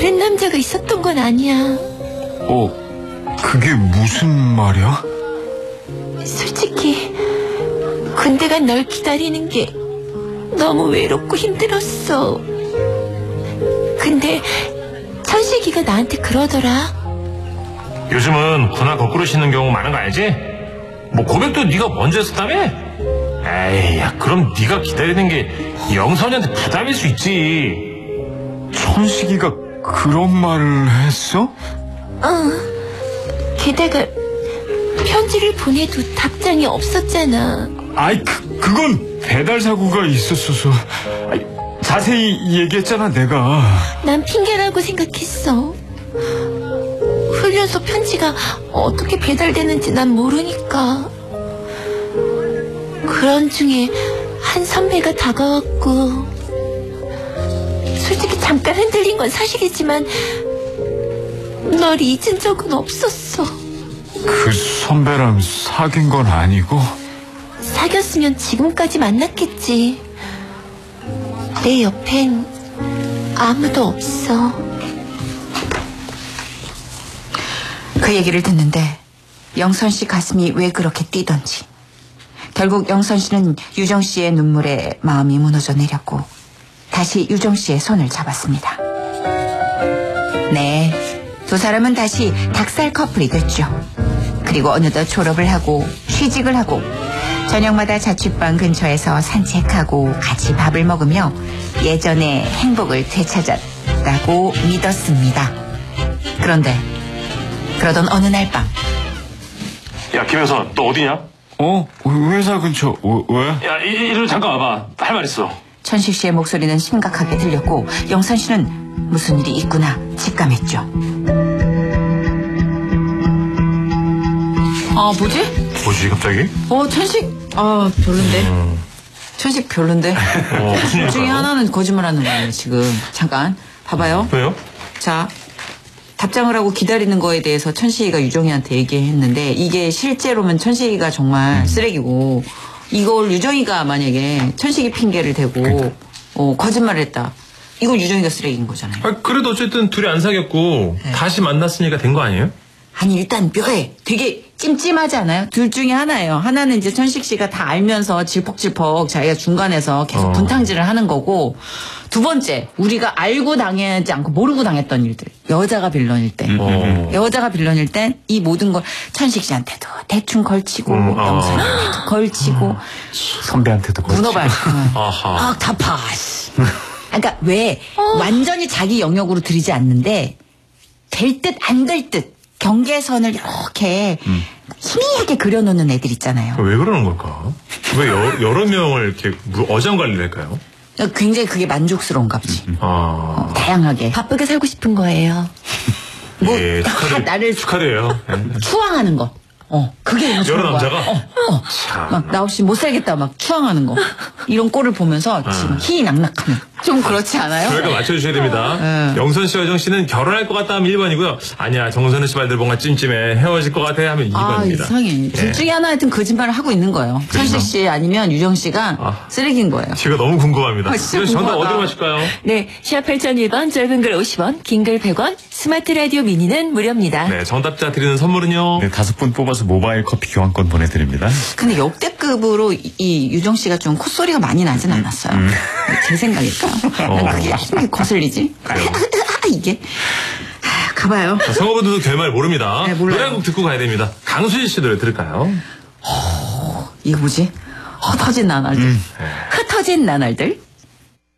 다른 남자가 있었던 건 아니야. 그게 무슨 말이야? 솔직히 군대가 널 기다리는 게 너무 외롭고 힘들었어. 근데 천식이가 나한테 그러더라. 요즘은 군화 거꾸로 신는 경우 많은 거 알지? 뭐 고백도 네가 먼저 했었다며? 에이, 야, 그럼 네가 기다리는 게 영선이한테 부담일 수 있지. 천식이가 그런 말을 했어? 게다가 편지를 보내도 답장이 없었잖아. 아이, 그건 배달 사고가 있었어서. 자세히 얘기했잖아, 내가. 난 핑계라고 생각했어. 훈련소 편지가 어떻게 배달되는지 난 모르니까. 그런 중에 한 선배가 다가왔고, 솔직히 잠깐 흔들린 건 사실이지만 널 잊은 적은 없었어. 그 선배랑 사귄 건 아니고? 사귀었으면 지금까지 만났겠지. 내 옆엔 아무도 없어. 그 얘기를 듣는데 영선 씨 가슴이 왜 그렇게 뛰던지. 결국 영선 씨는 유정 씨의 눈물에 마음이 무너져 내렸고 다시 유정 씨의 손을 잡았습니다. 네, 두 사람은 다시 닭살 커플이 됐죠. 그리고 어느덧 졸업을 하고 취직을 하고 저녁마다 자취방 근처에서 산책하고 같이 밥을 먹으며 예전의 행복을 되찾았다고 믿었습니다. 그런데 그러던 어느 날 밤. 야, 김현선, 너 어디냐? 회사 근처. 왜? 야, 이리 잠깐 와봐. 할 말 있어. 천식 씨의 목소리는 심각하게 들렸고 영선 씨는 무슨 일이 있구나 직감했죠. 뭐지, 갑자기? 천식, 별론데. 천식 별론데. 무슨 둘 중에 일일까요? 하나는 거짓말하는 거예요 지금. 잠깐 봐봐요. 왜요? 자, 답장을 하고 기다리는 거에 대해서 천식이가 유정이한테 얘기했는데 이게 실제로면 천식이가 정말 쓰레기고 이걸 유정이가 만약에 천식이 핑계를 대고 거짓말을 했다. 이건 유정이가 쓰레기인 거잖아요. 그래도 어쨌든 둘이 안 사귀었고 다시 만났으니까 된 거 아니에요? 아니 일단 뼈에 되게 찜찜하지 않아요? 둘 중에 하나예요. 하나는 이제 천식 씨가 다 알면서 질퍽질퍽 자기가 중간에서 계속 분탕질을 하는 거고 두 번째 우리가 알고 당하지 않고 모르고 당했던 일들. 여자가 빌런일 때. 여자가 빌런일 땐 이 모든 걸 천식 씨한테도 대충 걸치고 영선한테도 걸치고 선배한테도 그렇지. 문어발. 아하. 답하. 그러니까 왜 완전히 자기 영역으로 들이지 않는데 될 듯 안 될 듯 경계선을 이렇게 희미하게 그려놓는 애들 있잖아요. 왜 그러는 걸까? 왜 여러 명을 이렇게 어장관리를 할까요? 굉장히 그게 만족스러운가 보지. 다양하게. 바쁘게 살고 싶은 거예요. 뭐, 예, 나를 축하드려요. 추앙하는 거. 그게 너무 좋은 여러 거야. 남자가? 막 나 없이 못 살겠다 막 추앙하는 거. 이런 꼴을 보면서 지금 희희 낙낙하는. 좀 그렇지 않아요? 저희가 맞춰주셔야 됩니다. 영선 씨와 여정 씨는 결혼할 것 같다 하면 1번이고요. 아니야, 정선우 씨 말들 뭔가 찜찜해. 헤어질 것 같아 하면 2번입니다. 이상해. 둘 중에 하나 하여튼 거짓말을 하고 있는 거예요. 천식 씨 아니면 유정 씨가 쓰레기인 거예요. 제가 너무 궁금합니다. 진짜 정답 궁금하다. 어디로 맞출까요? 네, 샵 8001번, 짧은 글 50원, 긴 글 100원, 스마트 라디오 미니는 무료입니다. 네, 정답자 드리는 선물은요. 네, 5분 뽑아서 모바일 커피 교환권 보내드립니다. 근데 역대급으로 이 유정 씨가 좀 콧소리가 많이 나진 않았어요. 제 생각일까요? 난 그게 이렇게 거슬리지? 이게. 가봐요. 성우분들도 결말 모릅니다. 네, 몰라요. 노래 한 곡 듣고 가야 됩니다. 강수진 씨 노래 들을까요? 이거 뭐지? 흩어진 나날들. 흩어진 나날들.